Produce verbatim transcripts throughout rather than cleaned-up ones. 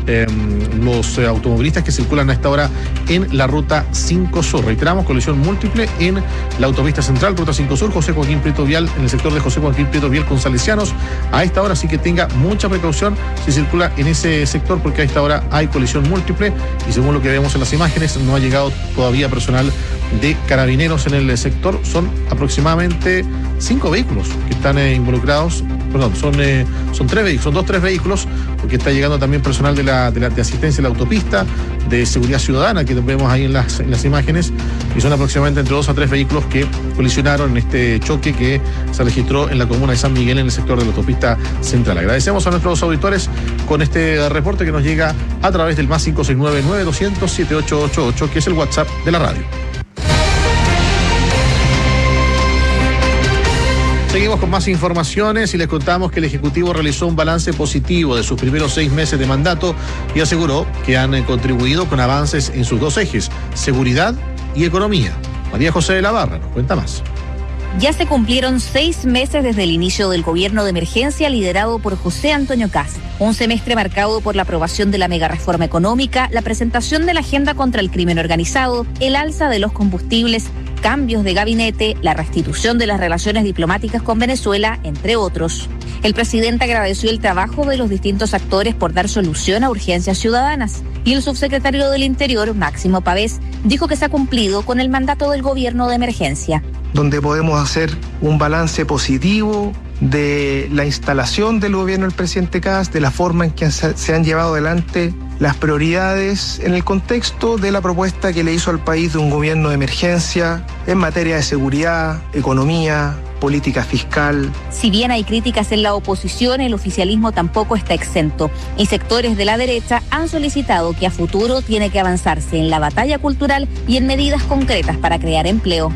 eh, los eh, automovilistas que circulan a esta hora en la ruta cinco Sur. Reiteramos, colisión múltiple en la autopista central, ruta cinco Sur, José Joaquín Prieto Vial, en el sector de José Joaquín Prieto Vial con Salesianos a esta hora, así que tenga mucha precaución si circula en ese sector, porque a esta hora hay colisión múltiple y según lo que vemos en las imágenes no ha llegado todavía personal de Carabineros en el sector. Son aproximadamente cinco vehículos que están eh, involucrados, perdón, son, eh, son tres vehículos, son dos, tres vehículos, porque está llegando también personal de la, de la de asistencia a la autopista, de seguridad ciudadana, que vemos ahí en las, en las imágenes, y son aproximadamente entre dos a tres vehículos que colisionaron en este choque que se registró en la comuna de San Miguel, en el sector de la autopista central. Agradecemos a nuestros auditores con este reporte que nos llega a través del más cinco seis nueve, nueve dos cero cero, siete ocho ocho ocho, que es el WhatsApp de la radio. Seguimos con más informaciones y les contamos que el Ejecutivo realizó un balance positivo de sus primeros seis meses de mandato y aseguró que han contribuido con avances en sus dos ejes, seguridad y economía. María José de la Barra nos cuenta más. Ya se cumplieron seis meses desde el inicio del gobierno de emergencia liderado por José Antonio Kast. Un semestre marcado por la aprobación de la megareforma económica, la presentación de la agenda contra el crimen organizado, el alza de los combustibles, cambios de gabinete, la restitución de las relaciones diplomáticas con Venezuela, entre otros. El presidente agradeció el trabajo de los distintos actores por dar solución a urgencias ciudadanas. Y el subsecretario del Interior, Máximo Pavés, dijo que se ha cumplido con el mandato del gobierno de emergencia. Donde podemos hacer un balance positivo de la instalación del gobierno del presidente Kast, de la forma en que se han llevado adelante las prioridades en el contexto de la propuesta que le hizo al país de un gobierno de emergencia en materia de seguridad, economía, política fiscal. Si bien hay críticas en la oposición, el oficialismo tampoco está exento. Y sectores de la derecha han solicitado que a futuro tiene que avanzarse en la batalla cultural y en medidas concretas para crear empleo.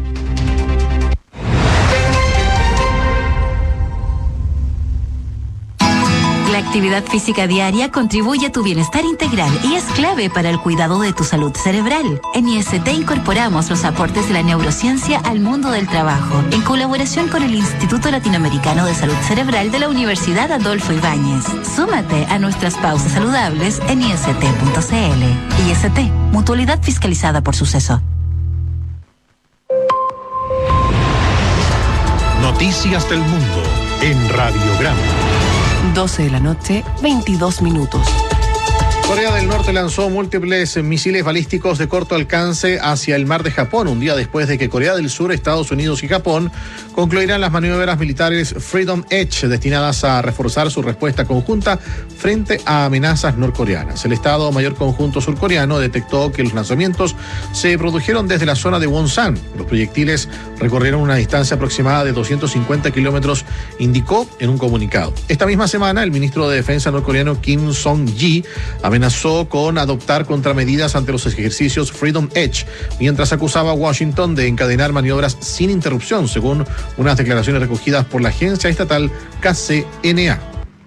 La actividad física diaria contribuye a tu bienestar integral y es clave para el cuidado de tu salud cerebral. En I S T incorporamos los aportes de la neurociencia al mundo del trabajo, en colaboración con el Instituto Latinoamericano de Salud Cerebral de la Universidad Adolfo Ibáñez. Súmate a nuestras pausas saludables en i s t punto c l. I S T, mutualidad fiscalizada por Suceso. Noticias del mundo en Radiograma. doce de la noche, veintidós minutos. Corea del Norte lanzó múltiples misiles balísticos de corto alcance hacia el mar de Japón, un día después de que Corea del Sur, Estados Unidos y Japón concluirán las maniobras militares Freedom Edge, destinadas a reforzar su respuesta conjunta frente a amenazas norcoreanas. El Estado Mayor Conjunto surcoreano detectó que los lanzamientos se produjeron desde la zona de Wonsan. Los proyectiles recorrieron una distancia aproximada de doscientos cincuenta kilómetros, indicó en un comunicado. Esta misma semana, el ministro de Defensa norcoreano Kim Song-ji amenazó con adoptar contramedidas ante los ejercicios Freedom Edge, mientras acusaba a Washington de encadenar maniobras sin interrupción, según unas declaraciones recogidas por la agencia estatal K C N A.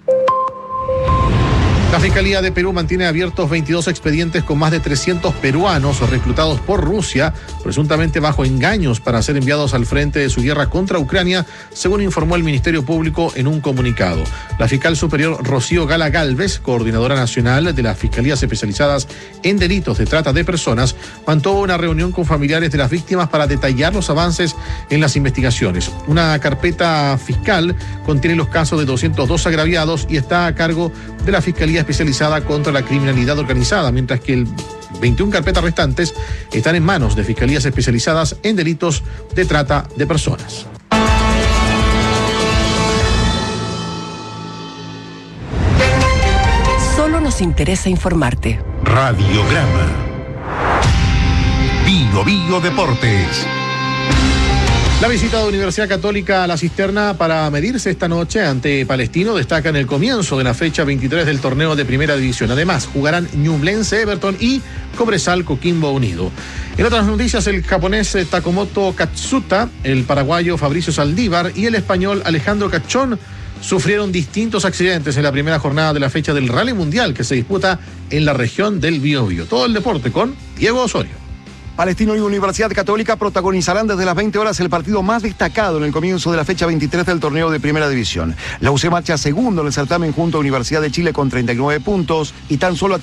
La Fiscalía de Perú mantiene abiertos veintidós expedientes con más de trescientos peruanos reclutados por Rusia, presuntamente bajo engaños para ser enviados al frente de su guerra contra Ucrania, según informó el Ministerio Público en un comunicado. La fiscal superior Rocío Gala Galvez, coordinadora nacional de las Fiscalías Especializadas en Delitos de Trata de Personas, mantuvo una reunión con familiares de las víctimas para detallar los avances en las investigaciones. Una carpeta fiscal contiene los casos de doscientos dos agraviados y está a cargo de la Fiscalía Especializada contra la Criminalidad Organizada, mientras que el veintiuna carpetas restantes están en manos de fiscalías especializadas en delitos de trata de personas. Solo nos interesa informarte. Radiograma. Bio Bio Deportes. La visita de Universidad Católica a la Cisterna para medirse esta noche ante Palestino destaca en el comienzo de la fecha veintitrés del torneo de Primera División. Además, jugarán Ñublense Everton y Cobresal Coquimbo Unido. En otras noticias, el japonés Takemoto Katsuta, el paraguayo Fabricio Saldívar y el español Alejandro Cachón sufrieron distintos accidentes en la primera jornada de la fecha del Rally Mundial que se disputa en la región del Biobío. Todo el deporte con Diego Osorio. Palestino y Universidad Católica protagonizarán desde las veinte horas el partido más destacado en el comienzo de la fecha veintitrés del torneo de Primera División. La U C marcha segundo en el certamen junto a Universidad de Chile con treinta y nueve puntos y tan solo a